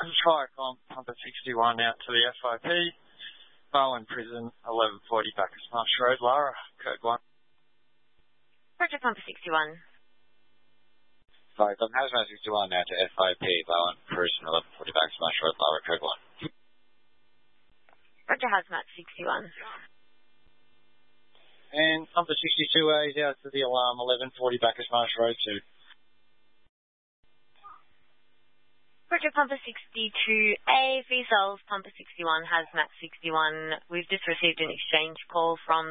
Fire Comp, number 61 out to the FIP. Bowen Prison, 1140 Bacchus Marsh Road, Lara, code 1. Roger, Pumper 61. Fire Comp, Hazmat 61 out to FIP. Bowen Prison, 1140 Bacchus Marsh Road, Lara, code 1. Roger, Hazmat 61. And number 62A is out to the alarm, 1140 Bacchus Marsh Road 2. Roger, Pumper 62A, VSOLs, Pumper 61, Hazmat 61. We've just received an exchange call from